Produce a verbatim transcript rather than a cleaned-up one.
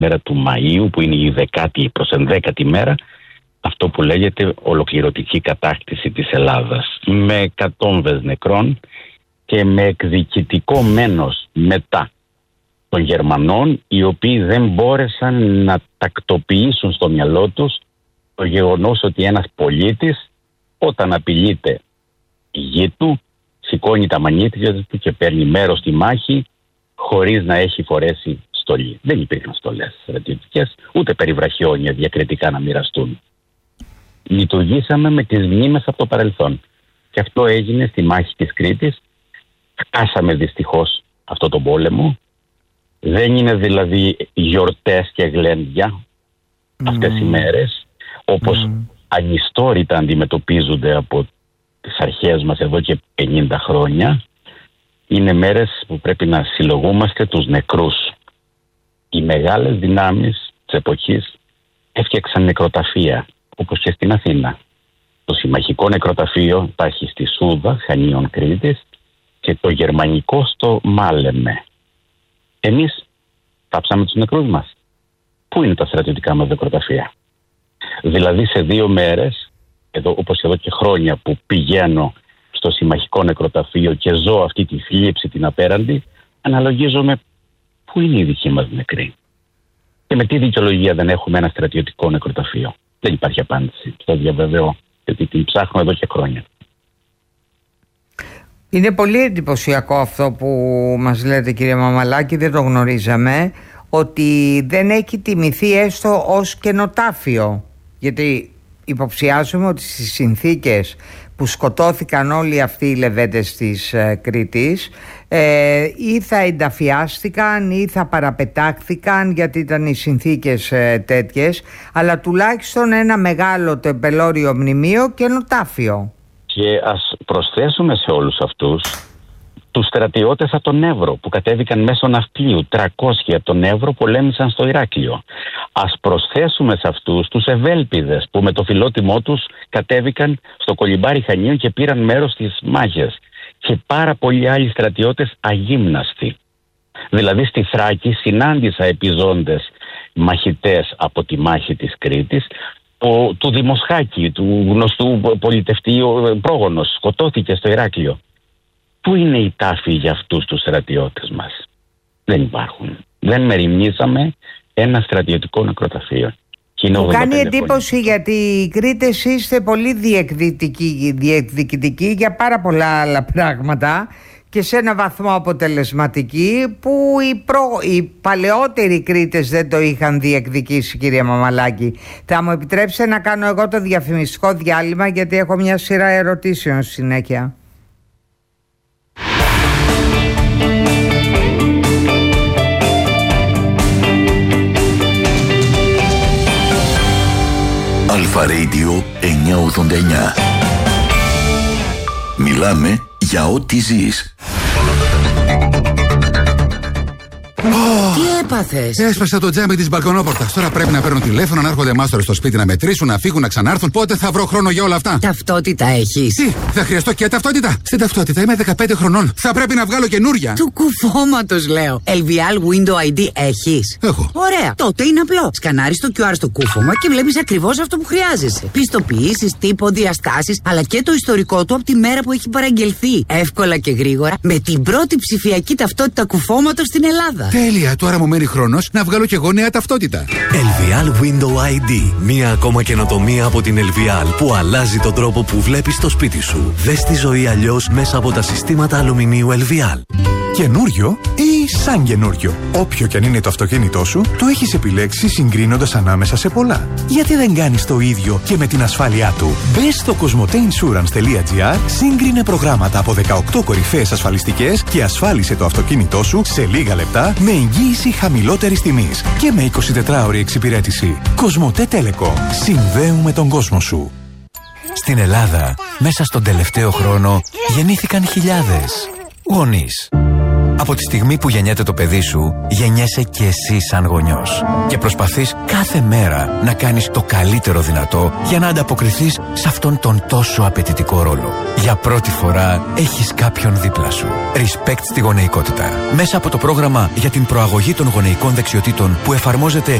μέρα του Μαΐου, που είναι η δεκάτη προς ενδέκατη μέρα, αυτό που λέγεται ολοκληρωτική κατάκτηση της Ελλάδας, με εκατόμβες νεκρών και με εκδικητικό μένος μετά των Γερμανών, οι οποίοι δεν μπόρεσαν να τακτοποιήσουν στο μυαλό τους το γεγονός ότι ένας πολίτης, όταν απειλείται η γη του, σηκώνει τα μανίτια του και παίρνει μέρος στη μάχη χωρίς να έχει φορέσει στολή. Δεν υπήρχαν στολές στρατιωτικές, ούτε περιβραχιόνια διακριτικά να μοιραστούν. Λειτουργήσαμε με τις μνήμες από το παρελθόν. Και αυτό έγινε στη μάχη της Κρήτης. Χάσαμε δυστυχώς αυτό τον πόλεμο. Δεν είναι δηλαδή γιορτές και γλέντια mm. αυτές οι μέρες, όπως mm. ανιστόρητα αντιμετωπίζονται από τις αρχές μας εδώ και πενήντα χρόνια. Είναι μέρες που πρέπει να συλλογούμαστε τους νεκρούς. Οι μεγάλες δυνάμεις της εποχής έφτιαξαν νεκροταφεία, όπως και στην Αθήνα. Το συμμαχικό νεκροταφείο υπάρχει στη Σούδα, Χανίων Κρήτης, και το γερμανικό στο Μάλεμε. Εμείς θάψαμε τους νεκρούς μας. Πού είναι τα στρατιωτικά μας νεκροταφεία? Δηλαδή σε δύο μέρες, εδώ, όπως εδώ και χρόνια που πηγαίνω στο συμμαχικό νεκροταφείο και ζω αυτή τη θλίψη την απέραντη, αναλογίζομαι πού είναι οι δικοί μας νεκροί. Και με τι δικαιολογία δεν έχουμε ένα στρατιωτικό νεκροταφείο? Δεν υπάρχει απάντηση. Το διαβεβαιώ, γιατί την ψάχνω εδώ και χρόνια. Είναι πολύ εντυπωσιακό αυτό που μας λέτε, κύριε Μαμαλάκη, δεν το γνωρίζαμε, ότι δεν έχει τιμηθεί έστω ως κενοτάφιο. Γιατί υποψιάζομαι ότι στις συνθήκες που σκοτώθηκαν όλοι αυτοί οι λεβέντες της ε, Κρήτης ε, ή θα ενταφιάστηκαν ή θα παραπετάχθηκαν, γιατί ήταν οι συνθήκες ε, τέτοιες, αλλά τουλάχιστον ένα μεγάλο τεμπελώριο μνημείο κενοτάφιο. Και ας προσθέσουμε σε όλους αυτούς τους στρατιώτες από τον Εύρο που κατέβηκαν μέσω ναυτιλίου. τριακόσιοι από τον Εύρο πολέμησαν στο Ηράκλειο. Ας προσθέσουμε σε αυτούς τους ευέλπιδες που με το φιλότιμό τους κατέβηκαν στο κολυμπάρι Χανίων και πήραν μέρος στις μάχες. Και πάρα πολλοί άλλοι στρατιώτες αγύμναστοι. Δηλαδή στη Θράκη συνάντησα επιζώντες μαχητές από τη μάχη της Κρήτης. Ο, του Δημοσχάκη, του γνωστού πολιτευτή πρόγονος, σκοτώθηκε στο Ηράκλειο. Πού είναι η τάφη για αυτούς τους στρατιώτες μας? Δεν υπάρχουν. Δεν μεριμνήσαμε ένα στρατιωτικό νεκροταφείο. Μου κάνει εντύπωση χρόνια. Γιατί οι Κρήτες είστε πολύ διεκδικητικοί, διεκδικητικοί για πάρα πολλά άλλα πράγματα και σε ένα βαθμό αποτελεσματικοί που οι, προ... οι παλαιότεροι Κρήτες δεν το είχαν διεκδικήσει, κύριε Μαμαλάκη. Θα μου επιτρέψετε να κάνω εγώ το διαφημιστικό διάλειμμα, γιατί έχω μια σειρά ερωτήσεων στη συνέχεια. Αλφα Radio εννιακόσια ογδόντα εννιά. Μιλάμε για ό,τι ζεις. Oh, τι έπαθες? Έσπασα το τζάμι της μπαλκονόπορτας. Τώρα πρέπει να παίρνω τηλέφωνο, να έρχονται μάστορες στο σπίτι να μετρήσουν, να φύγουν, να ξανάρθουν. Πότε θα βρω χρόνο για όλα αυτά? Ταυτότητα έχεις? Τι, θα χρειαστώ και ταυτότητα? Στην ταυτότητα είμαι δεκαπέντε χρονών. Θα πρέπει να βγάλω καινούρια. Του κουφώματος λέω. ελ βι ελ Window άι ντι έχεις? Έχω. Ωραία. Τότε είναι απλό. Σκανάρεις το κιου αρ στο κούφωμα και βλέπεις ακριβώς αυτό που χρειάζεσαι. Πιστοποιήσεις, τύπο, διαστάσεις, αλλά και το ιστορικό του από τη μέρα που έχει παραγγελθεί. Εύκολα και γρήγορα, με την πρώτη ψηφιακή ταυτότητα κουφώματος στην Ελλάδα. Τέλεια, τώρα μου μένει χρόνος να βγάλω κι εγώ νέα ταυτότητα. ελ βι ελ Window άι ντι. Μία ακόμα καινοτομία από την ελ βι ελ που αλλάζει τον τρόπο που βλέπεις το σπίτι σου. Δες τη ζωή αλλιώς μέσα από τα συστήματα αλουμινίου ελ βι ελ. Καινούριο ή σαν καινούριο? Όποιο κι αν είναι το αυτοκίνητό σου, το έχεις επιλέξει συγκρίνοντας ανάμεσα σε πολλά. Γιατί δεν κάνεις το ίδιο και με την ασφάλειά του? Μπες στο κοσμοτέινσουρανς τελεία τζι άρ, σύγκρινε προγράμματα από δεκαοκτώ κορυφαίες ασφαλιστικές και ασφάλισε το αυτοκίνητό σου σε λίγα λεπτά με εγγύηση χαμηλότερης τιμής και με εικοσιτετράωρη εξυπηρέτηση. Κοσμοτέ Telecom. Συνδέουμε τον κόσμο σου. Στην Ελλάδα, μέσα στον τελευταίο χρόνο, γεννήθηκαν χιλιάδες γονείς. Από τη στιγμή που γεννιέται το παιδί σου, γεννιέσαι και εσύ σαν γονιός. Και προσπαθείς κάθε μέρα να κάνεις το καλύτερο δυνατό για να ανταποκριθείς σε αυτόν τον τόσο απαιτητικό ρόλο. Για πρώτη φορά έχεις κάποιον δίπλα σου. Respect στη γονεϊκότητα. Μέσα από το πρόγραμμα για την προαγωγή των γονεϊκών δεξιοτήτων που εφαρμόζεται